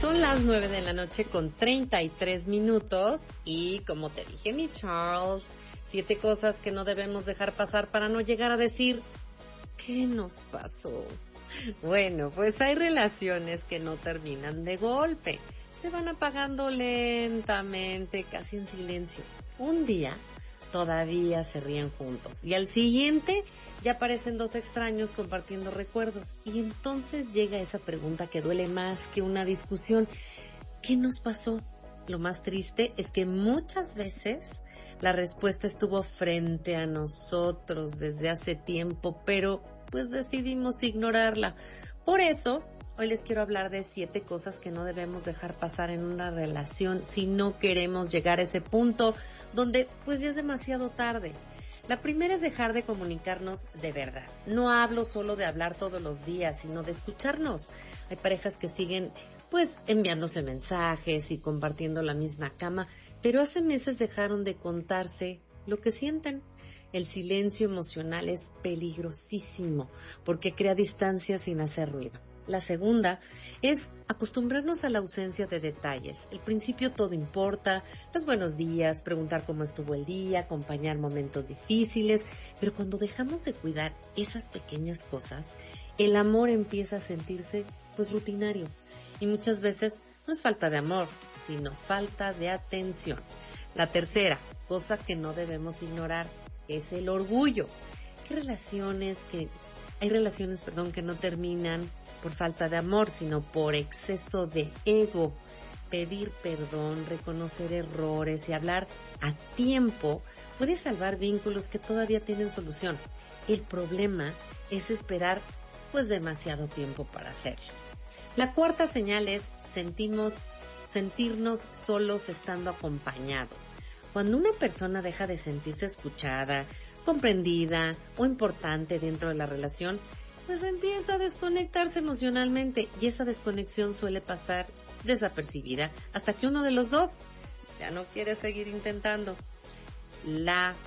Son las 9 de la noche con 33 minutos y como te dije, mi Charles, 7 cosas que no debemos dejar pasar para no llegar a decir, ¿qué nos pasó? Bueno, pues hay relaciones que no terminan de golpe, se van apagando lentamente, casi en silencio. Un día todavía se ríen juntos y al siguiente ya aparecen dos extraños compartiendo recuerdos y entonces llega esa pregunta que duele más que una discusión. ¿Qué nos pasó? Lo más triste es que muchas veces la respuesta estuvo frente a nosotros desde hace tiempo, pero pues decidimos ignorarla. Por eso, hoy les quiero hablar de 7 cosas que no debemos dejar pasar en una relación si no queremos llegar a ese punto donde pues ya es demasiado tarde. La primera es dejar de comunicarnos de verdad. No hablo solo de hablar todos los días, sino de escucharnos. Hay parejas que siguen pues enviándose mensajes y compartiendo la misma cama, pero hace meses dejaron de contarse lo que sienten. El silencio emocional es peligrosísimo porque crea distancia sin hacer ruido. La segunda es acostumbrarnos a la ausencia de detalles. Al principio todo importa, los buenos días, preguntar cómo estuvo el día, acompañar momentos difíciles, pero cuando dejamos de cuidar esas pequeñas cosas, el amor empieza a sentirse pues rutinario. Y muchas veces no es falta de amor, sino falta de atención. La tercera cosa que no debemos ignorar es el orgullo. Hay relaciones que no terminan por falta de amor, sino por exceso de ego. Pedir perdón, reconocer errores y hablar a tiempo puede salvar vínculos que todavía tienen solución. El problema es esperar pues demasiado tiempo para hacerlo. La cuarta señal es sentirnos solos estando acompañados. Cuando una persona deja de sentirse escuchada, comprendida o importante dentro de la relación, pues empieza a desconectarse emocionalmente y esa desconexión suele pasar desapercibida hasta que uno de los dos ya no quiere seguir intentando. La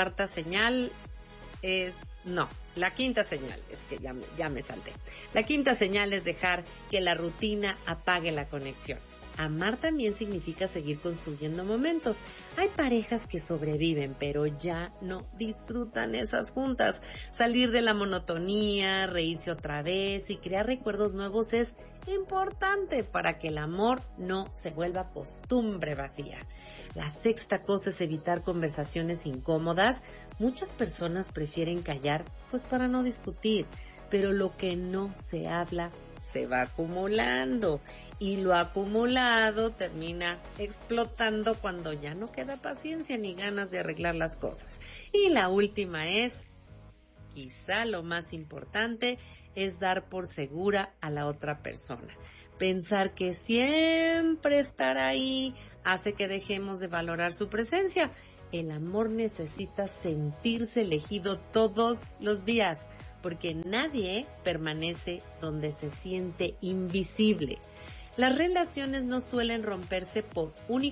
quinta señal es que ya me salté. La quinta señal es dejar que la rutina apague la conexión. Amar también significa seguir construyendo momentos. Hay parejas que sobreviven, pero ya no disfrutan esas juntas. Salir de la monotonía, reírse otra vez y crear recuerdos nuevos es importante para que el amor no se vuelva costumbre vacía. La sexta cosa es evitar conversaciones incómodas. Muchas personas prefieren callar, pues para no discutir, pero lo que no se habla se va acumulando y lo acumulado termina explotando cuando ya no queda paciencia ni ganas de arreglar las cosas. Y la última es, quizá lo más importante, es dar por segura a la otra persona. Pensar que siempre estará ahí hace que dejemos de valorar su presencia. El amor necesita sentirse elegido todos los días, porque nadie permanece donde se siente invisible. Las relaciones no suelen romperse por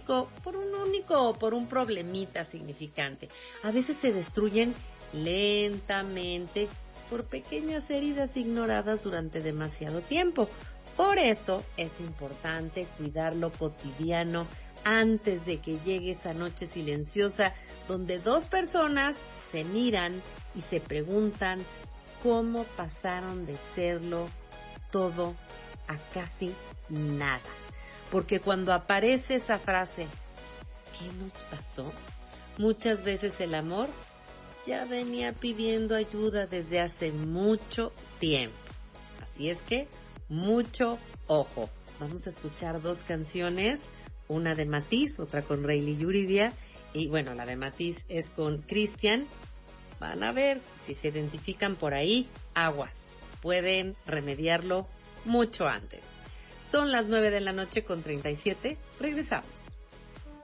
un problemita significante. A veces se destruyen lentamente por pequeñas heridas ignoradas durante demasiado tiempo. Por eso es importante cuidar lo cotidiano antes de que llegue esa noche silenciosa donde dos personas se miran y se preguntan cómo pasaron de serlo todo a casi nada. Porque cuando aparece esa frase, ¿qué nos pasó? Muchas veces el amor ya venía pidiendo ayuda desde hace mucho tiempo. Así es que, mucho ojo. Vamos a escuchar 2 canciones, una de Matiz, otra con Rayleigh Yuridia, y bueno, la de Matiz es con Cristian. Van a ver, si se identifican por ahí, aguas. Pueden remediarlo mucho antes. Son las 9 de la noche con 37. Regresamos.